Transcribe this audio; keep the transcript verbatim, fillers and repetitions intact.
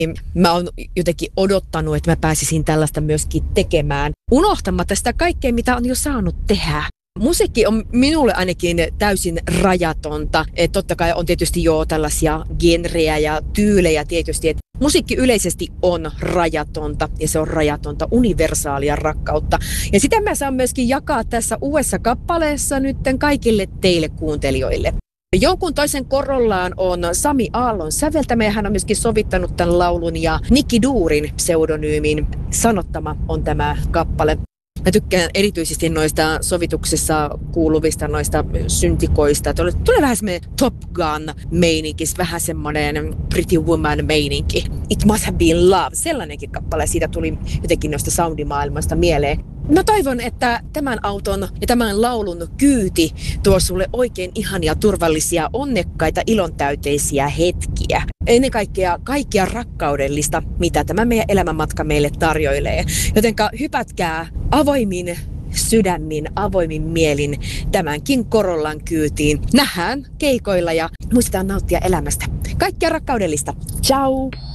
Mä oon jotenkin odottanut, että mä pääsisin tällaista myöskin tekemään, unohtamatta sitä kaikkea, mitä on jo saanut tehdä. Musiikki on minulle ainakin täysin rajatonta. Et totta kai on tietysti jo tällaisia genrejä ja tyylejä tietysti. Et musiikki yleisesti on rajatonta ja se on rajatonta universaalia rakkautta. Ja sitä mä saan myöskin jakaa tässä uudessa kappaleessa nytten kaikille teille kuuntelijoille. Jonkun toisen korollaan on Sami Aallon säveltämä ja hän on myöskin sovittanut tämän laulun ja Nikki Duurin pseudonyymin Sanottama on tämä kappale. Mä tykkään erityisesti noista sovituksessa kuuluvista noista syntikoista. Tulee vähän semmoinen Top Gun-meininki, vähän semmoinen Pretty Woman-meininki. It Must Have Been Love, sellainenkin kappale. Siitä tuli jotenkin noista soundimaailmasta mieleen. Mä toivon, että tämän auton ja tämän laulun kyyti tuo sulle oikein ihania, turvallisia, onnekkaita, ilontäyteisiä hetkiä. Ennen kaikkea kaikkia rakkaudellista, mitä tämä meidän elämänmatka meille tarjoilee. Jotenka hypätkää avoimin sydämin, avoimin mielin tämänkin korollan kyytiin. Nähdään keikoilla ja muistetaan nauttia elämästä. Kaikkia rakkaudellista. Ciao!